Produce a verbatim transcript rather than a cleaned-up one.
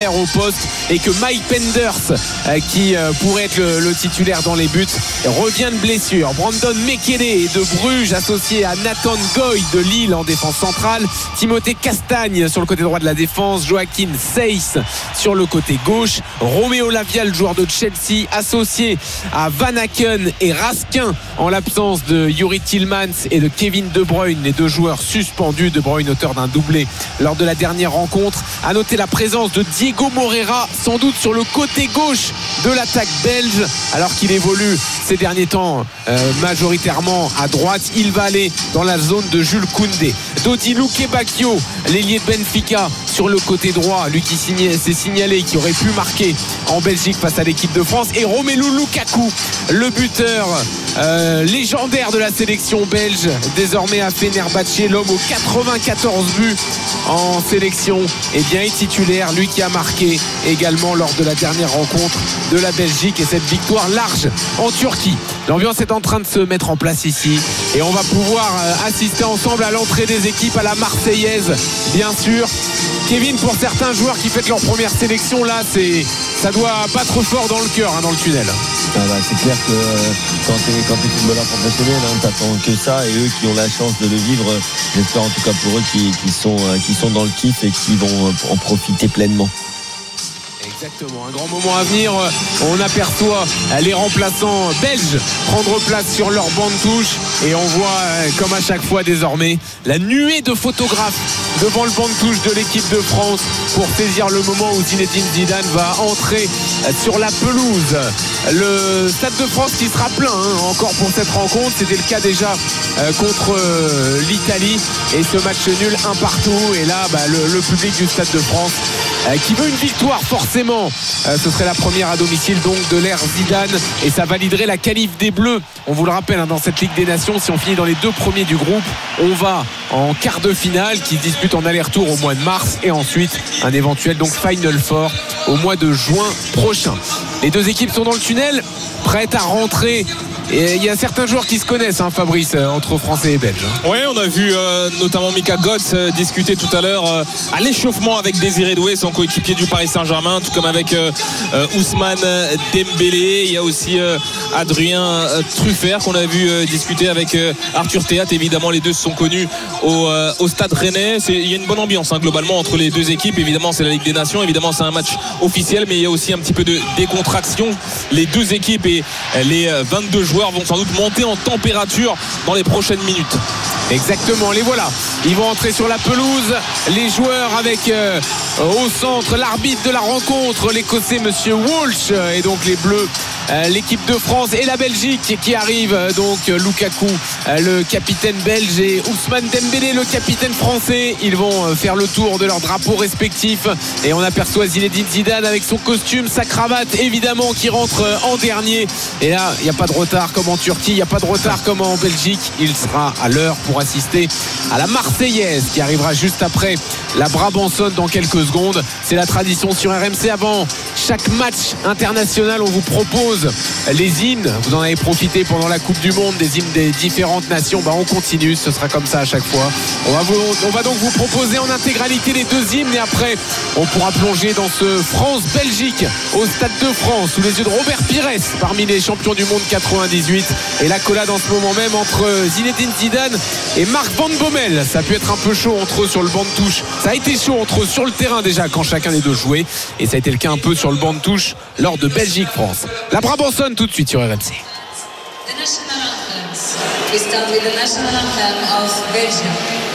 titulaire au poste et que Mike Penders, qui pourrait être le, le titulaire dans les buts, revient de blessure. Brandon Mekele de Bruges associé à Nathan Goy de Lille en défense centrale, Timothée Castagne sur le côté droit de la défense, Joaquin Seyss sur le côté gauche, Roméo Lavia, le joueur de Chelsea, associé à Van Aken et Raskin en l'absence de Yuri Tillmans et de Kevin De Bruyne, les deux joueurs suspendus. De Bruyne auteur d'un doublé lors de la dernière rencontre. À noter la présence de Diego Moreira, sans doute sur le côté gauche de l'attaque belge, alors qu'il évolue ces derniers temps euh, majoritairement à droite. Il va aller dans la zone de Jules Koundé. Dodi Lukebakio, l'ailier de Benfica, sur le côté droit, lui qui s'est signalé qui aurait pu marquer en Belgique face à l'équipe de France, et Romelu Lukaku, le buteur euh, légendaire de la sélection belge, désormais à Fenerbahçe, l'homme aux quatre-vingt-quatorze buts en sélection, et bien est titulaire, lui qui a marqué également lors de la dernière rencontre de la Belgique, et cette victoire large en Turquie. L'ambiance est en train de se mettre en place ici et on va pouvoir assister ensemble à l'entrée des équipes à la Marseillaise, bien sûr. Kevin, pour certains joueurs qui fêtent leur première sélection, là, c'est, ça doit battre fort dans le cœur, hein, dans le tunnel. Ah bah, c'est clair que euh, quand tu es, quand t'es footballeur professionnel, hein, t'attends que ça, et eux qui ont la chance de le vivre, euh, j'espère en tout cas pour eux qui, qui, sont, euh, qui sont dans le kiff et qui vont euh, en profiter pleinement. Exactement, un grand moment à venir. On aperçoit les remplaçants belges prendre place sur leur banc de touche et on voit, comme à chaque fois désormais, la nuée de photographes devant le banc de touche de l'équipe de France pour saisir le moment où Zinedine Zidane va entrer sur la pelouse. Le Stade de France qui sera plein, hein, encore pour cette rencontre. C'était le cas déjà euh, contre euh, l'Italie, et ce match nul un partout, et là bah, le, le public du Stade de France euh, qui veut une victoire forcément. Euh, ce serait la première à domicile donc de l'ère Zidane, et ça validerait la qualif des Bleus. On vous le rappelle, hein, dans cette Ligue des Nations, si on finit dans les deux premiers du groupe, on va en quart de finale qui se dispute en aller-retour au mois de mars, et ensuite un éventuel donc Final Four au mois de juin prochain. Les deux équipes sont dans le tunnel, prêtes à rentrer. Et il y a certains joueurs qui se connaissent, hein, Fabrice, euh, entre Français et Belges. Oui, on a vu euh, notamment Mika Götze euh, discuter tout à l'heure euh, à l'échauffement avec Désiré Doué, son coéquipier du Paris Saint-Germain, tout comme avec euh, euh, Ousmane Dembélé. Il y a aussi euh, Adrien euh, Truffert qu'on a vu euh, discuter avec euh, Arthur Théat. Évidemment, les deux se sont connus au, euh, au Stade Rennais. C'est, il y a une bonne ambiance, hein, globalement entre les deux équipes. Évidemment, c'est la Ligue des Nations. Évidemment, c'est un match officiel, mais il y a aussi un petit peu de décontraction. Les deux équipes et les vingt-deux joueurs vont sans doute monter en température dans les prochaines minutes. Exactement, les voilà. Ils vont entrer sur la pelouse. Les joueurs avec euh, au centre l'arbitre de la rencontre, l'Écossais Monsieur Walsh, et donc les Bleus, euh, l'équipe de France et la Belgique qui arrive. Donc Lukaku, euh, le capitaine belge, et Ousmane Dembélé, le capitaine français. Ils vont euh, faire le tour de leurs drapeaux respectifs, et on aperçoit Zinedine Zidane avec son costume, sa cravate évidemment, qui rentre euh, en dernier. Et là, il n'y a pas de retard comme en Turquie, il n'y a pas de retard comme en Belgique. Il sera à l'heure pour assister à la Marseillaise qui arrivera juste après la Brabançonne dans quelques secondes. C'est la tradition sur R M C. Avant chaque match international, on vous propose les hymnes. Vous en avez profité pendant la Coupe du Monde, des hymnes des différentes nations. Bah, on continue, ce sera comme ça à chaque fois. On va, vous, on va donc vous proposer en intégralité les deux hymnes, et après on pourra plonger dans ce France-Belgique au Stade de France sous les yeux de Robert Pires, parmi les champions du monde quatre-vingt-dix-huit, et l'accolade en ce moment même entre Zinedine Zidane et Marc Van Bommel. Ça a pu être un peu chaud entre eux sur le banc de touche. Ça a été chaud entre eux sur le terrain déjà quand chacun des deux jouait, et ça a été le cas un peu sur le banc de touche lors de Belgique-France. La Brabançonne tout de suite sur R M C. The national anthem. We start with the national anthem of Belgium.